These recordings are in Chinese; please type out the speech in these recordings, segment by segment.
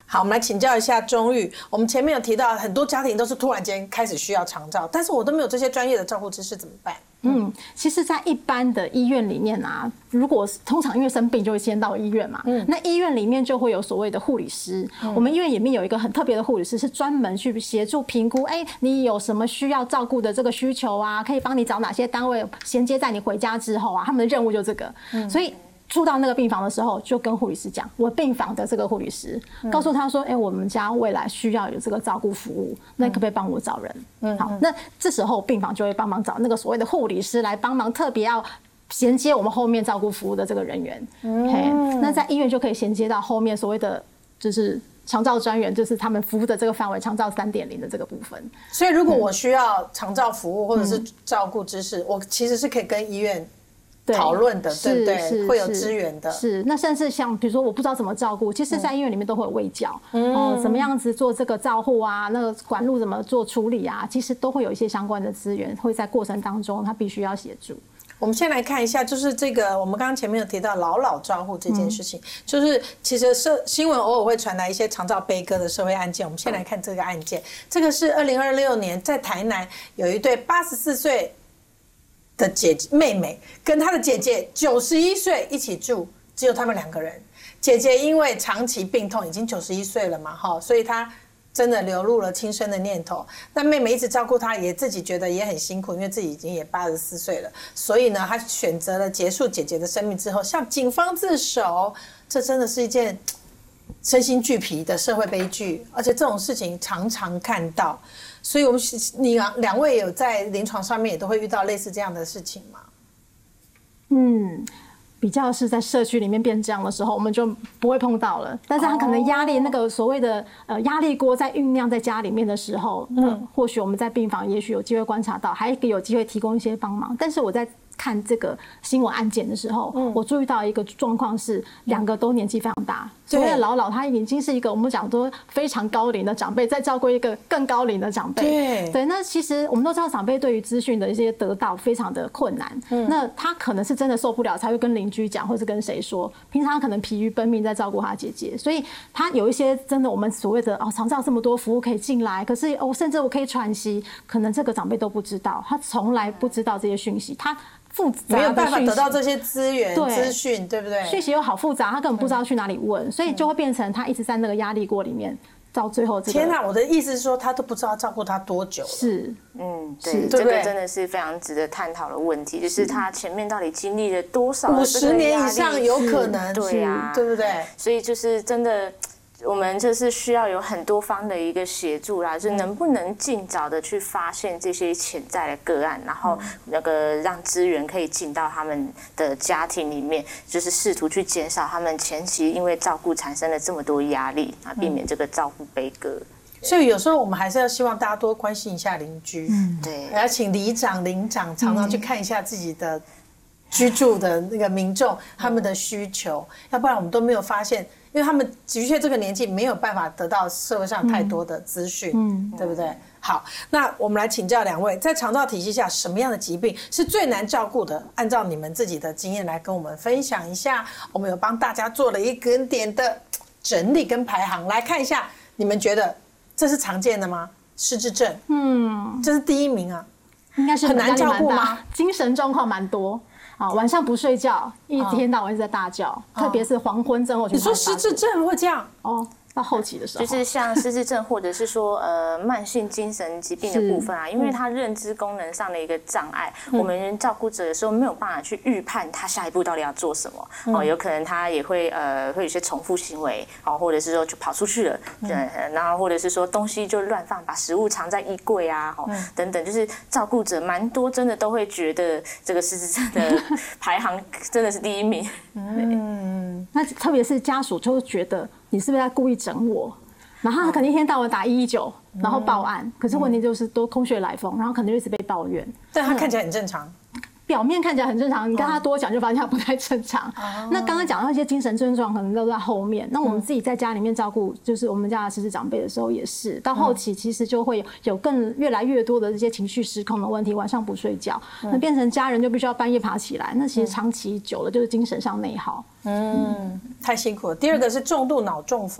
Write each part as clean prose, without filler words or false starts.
好，我们来请教一下钟玉。我们前面有提到，很多家庭都是突然间开始需要长照，但是我都没有这些专业的照顾知识，怎么办？ 其实，在一般的医院里面啊，如果通常因为生病就会先到医院嘛，那医院里面就会有所谓的护理师。我们医院里面有一个很特别的护理师，是专门去协助评估，你有什么需要照顾的这个需求啊，可以帮你找哪些单位衔接在你回家之后啊，他们的任务就这个，所以。住到那个病房的时候，就跟护理师讲，我病房的这个护理师告诉他说：“我们家未来需要有这个照顾服务，那可不可以帮我找人？”好，那这时候病房就会帮忙找那个所谓的护理师来帮忙，特别要衔接我们后面照顾服务的这个人员。那在医院就可以衔接到后面所谓的就是长照专员，就是他们服务的这个范围，长照3.0的这个部分。 所以，如果我需要长照服务或者是照顾知识，我其实是可以跟医院讨论的，对不对？会有资源的。 是，那甚至像比如说我不知道怎么照顾，其实在医院里面都会有卫教，怎么样子做这个照护啊，那个管路怎么做处理啊，其实都会有一些相关的资源，会在过程当中他必须要协助。 我们先来看一下，就是这个我们刚刚前面有提到老照护这件事情，就是其实新闻偶尔会传来一些长照悲歌的社会案件。我们先来看这个案件，这个是2026年在台南有一对84岁的妹妹跟她的姐姐91岁一起住，只有他们2个人。姐姐因为长期病痛，已经91岁了嘛，所以她真的流露了轻生的念头。那妹妹一直照顾她，也自己觉得也很辛苦，因为自己已经也84岁了，所以呢，她选择了结束姐姐的生命之后，向警方自首。这真的是一件身心俱疲的社会悲剧，而且这种事情常常看到。所以你2位有在临床上面也都会遇到类似这样的事情吗？ 比较是在社区里面变这样的时候，我们就不会碰到了。但是他可能压力那个所谓的压力锅在酝酿在家里面的时候，或许我们在病房也许有机会观察到，还有机会提供一些帮忙。但是我在看这个新闻案件的时候，我注意到一个状况是2个都年纪非常大，所谓的老他已经是一个我们讲说非常高龄的长辈，在照顾一个更高龄的长辈。对，那其实我们都知道长辈对于资讯的一些得到非常的困难，那他可能是真的受不了才会跟邻居讲，或是跟谁说，平常可能疲于奔命在照顾他姐姐，所以他有一些真的我们所谓的长照这么多服务可以进来，可是甚至我可以喘息，可能这个长辈都不知道，他从来不知道这些讯息，他复杂的没有办法得到这些资源资讯，对不对？ 讯息又好复杂，他根本不知道去哪里问，所以就会变成他一直在那个压力锅里面，到最后天哪！我的意思是说，他都不知道照顾他多久了。 是， 对，这个真的是非常值得探讨的问题，就是他前面到底经历了多少 50年以上有可能， 对啊， 对不对？ 所以就是真的。我们就是需要有很多方的一个协助啦，就是能不能尽早的去发现这些潜在的个案，然后让资源可以进到他们的家庭里面，就是试图去减少他们前期因为照顾产生了这么多压力，啊，避免这个照顾悲歌。 所以有时候我们还是要希望大家多关心一下邻居， 对， 要请里长、邻长常常去看一下自己的居住的那个民众他们的需求，要不然我们都没有发现。因为他们的确这个年纪没有办法得到社会上太多的资讯，对不对？好，那我们来请教2位，在长照体系下，什么样的疾病是最难照顾的？按照你们自己的经验来跟我们分享一下。我们有帮大家做了一点点的整理跟排行，来看一下，你们觉得这是常见的吗？失智症，这是第1名啊， 应该是很难照顾吗？ 精神状况蛮多。晚上不睡觉，一天到晚一直在大叫，特别是黄昏症候群。 你说失智症会这样？ 到后期的时候， 就是像失智症或者是说慢性精神疾病的部分啊，因为他认知功能上的一个障碍，我们照顾者有时候没有办法去预判他下一步到底要做什么有可能他也会有一些重复行为或者是说就跑出去了，然后或者是说东西就乱放，把食物藏在衣柜啊等等，就是照顾者蛮多真的都会觉得这个失智症的排行真的是第1名。 那特别是家属就会觉得你是不是在故意整我，然后他可能一天到晚打119，然后报案，可是问题就是都空穴来风，然后可能就一直被抱怨， 但他看起来很正常。 表面看起来很正常，你跟他多讲就发现他不太正常。那刚刚讲到一些精神症状，可能都在后面。那我们自己在家里面照顾，就是我们家的失智长辈的时候，也是到后期其实就会有越来越多的这些情绪失控的问题，晚上不睡觉，那变成家人就必须要半夜爬起来。那其实长期久了就是精神上内耗。 太辛苦了。第2个是重度脑中风。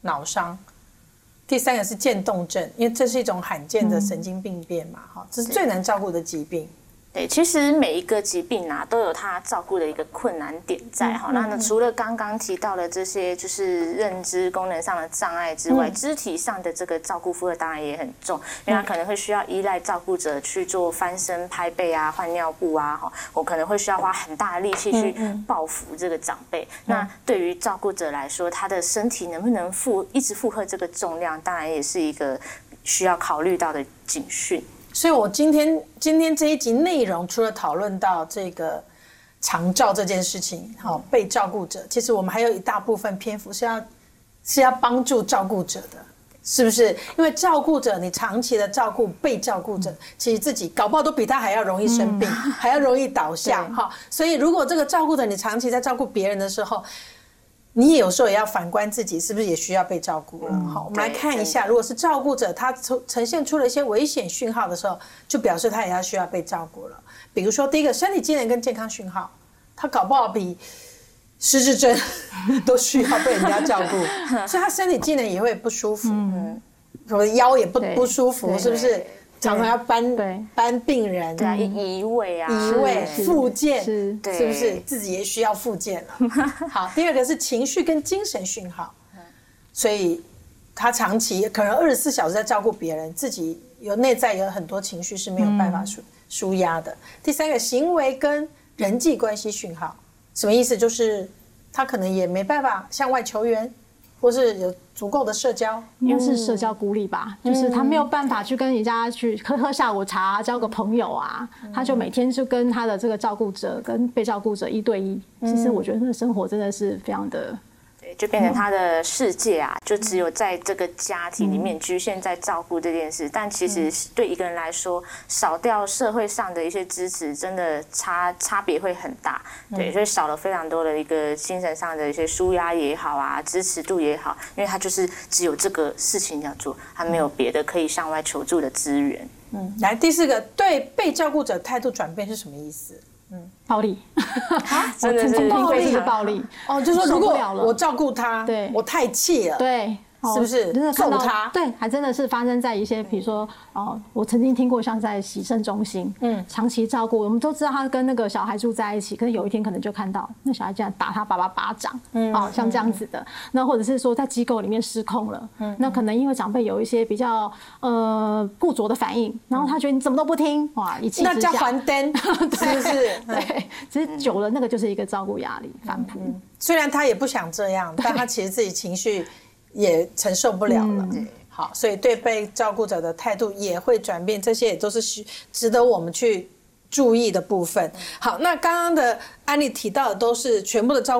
脑伤。第3个是渐冻症，因为这是一种罕见的神经病变嘛，这是最难照顾的疾病。 对，其实每一个疾病啊，都有它照顾的一个困难点在哈。那除了刚刚提到的这些，就是认知功能上的障碍之外，肢体上的这个照顾负荷当然也很重，因为它可能会需要依赖照顾者去做翻身、拍背啊、换尿布啊，我可能会需要花很大的力气去抱扶这个长辈。那对于照顾者来说，他的身体能不能一直负荷这个重量，当然也是一个需要考虑到的警讯。 所以我今天这一集内容，除了讨论到这个长照这件事情，被照顾者，其实我们还有一大部分篇幅是要帮助照顾者的，是不是？因为照顾者你长期的照顾被照顾者，其实自己搞不好都比他还要容易生病，还要容易倒下哈。所以如果这个照顾者你长期在照顾别人的时候，你有时候也要反观自己，是不是也需要被照顾了？好，我们来看一下，如果是照顾者他呈现出了一些危险讯号的时候，就表示他也要需要被照顾了。比如说，第一个，身体机能跟健康讯号，他搞不好比失智症都需要被人家照顾，所以他身体机能也会不舒服，什么腰也不舒服，是不是？常常要搬病人， 对啊，移位啊， 复健， 是不是自己也需要复健了？好，第二个是情绪跟精神讯号，所以他长期可能24小时在照顾别人，自己内在有很多情绪是没有办法抒压的。第3个行为跟人际关系讯号，什么意思？就是他可能也没办法向外求援，或是有足够的社交， 应该是社交孤立吧，就是他没有办法去跟人家去喝下午茶，交个朋友啊，他就每天就跟他的这个照顾者跟被照顾者1对1。其实我觉得那个生活真的是非常的。 就变成他的世界啊，就只有在这个家庭里面局限在照顾这件事。但其实对一个人来说，少掉社会上的一些支持，真的差别会很大。对，所以少了非常多的一个精神上的一些抒压也好啊，支持度也好，因为他就是只有这个事情要做，他没有别的可以向外求助的资源。 来，第4个，对被照顾者态度转变是什么意思？ 暴力， 真的是听过这个暴力就是说如果我照顾他， 对， 我太气了， 对， 是不是？ 真的揍他？ 对，还真的是发生在一些，比如说我曾经听过像在洗肾中心，长期照顾，我们都知道他跟那个小孩住在一起，可是有一天可能就看到那小孩竟然打他爸爸巴掌，像这样子的，那或者是说在机构里面失控了，那可能因为长辈有一些比较固着的反应，然后他觉得你怎么都不听，哇，一气之下， 那叫还灯，是不是？ 对，其实久了那个就是一个照顾压力反扑。 虽然他也不想这样，但他其实自己情绪也承受不了了。好，所以对被照顾者的态度也会转变，这些也都是值得我们去注意的部分。好，那刚刚的案例提到的都是全部的照顾